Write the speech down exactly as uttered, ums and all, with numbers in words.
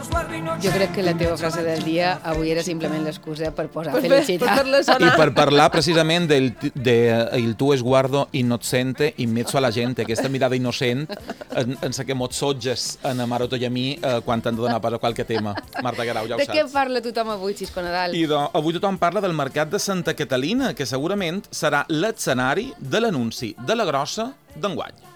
Jo crec que la teva frase del dia avui era simplement l'excusa per posar Per fer- felicitat. per fer-la I sonar. per parlar precisament del de il tuo sguardo innocente in mezzo alla gente, aquesta mirada innocent en, en sa que mos sotges en Maroto i a mi eh, quan t'han de donar pas a qualque tema. Marta Guerau, ja ho De què saps. parla tothom avui, Xisco Nadal? I de, avui tothom parla del mercat de Santa Catalina, que segurament serà l'escenari de l'anunci de la grossa d'enguany.